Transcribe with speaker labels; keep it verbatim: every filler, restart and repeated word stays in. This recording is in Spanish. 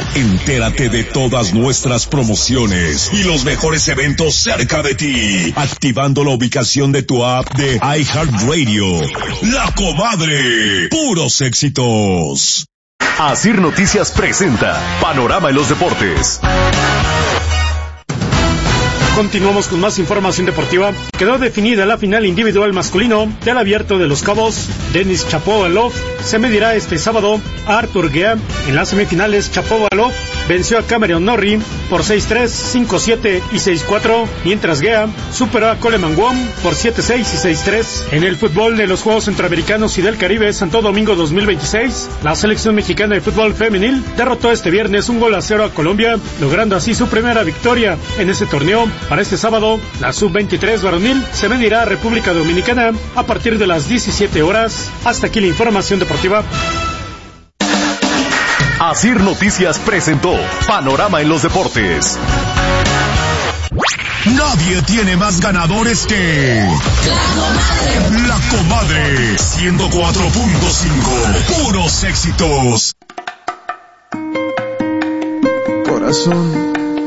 Speaker 1: Entérate de todas nuestras promociones y los mejores eventos cerca de ti, activando la ubicación de tu app de iHeartRadio. La Comadre, puros éxitos.
Speaker 2: Asir Noticias presenta Panorama en los Deportes.
Speaker 3: Continuamos con más información deportiva. Quedó definida la final individual masculino del Abierto de Los Cabos. Denis Shapovalov se medirá este sábado a Artur Gea. En las semifinales, Shapovalov venció a Cameron Norrie por seis tres, cinco siete y seis cuatro, mientras Gea superó a Coleman Wong por siete seis y seis tres. En el fútbol de los Juegos Centroamericanos y del Caribe Santo Domingo dos mil veintiséis, la selección mexicana de fútbol femenil derrotó este viernes un gol a cero a Colombia, logrando así su primera victoria en ese torneo. Para este sábado, la sub veintitrés varonil se medirá a República Dominicana a partir de las diecisiete horas. Hasta aquí la información deportiva.
Speaker 2: Asir Noticias presentó Panorama en los Deportes.
Speaker 1: Nadie tiene más ganadores que La Comadre. La Comadre, ciento cuatro punto cinco, puros éxitos.
Speaker 4: Corazón,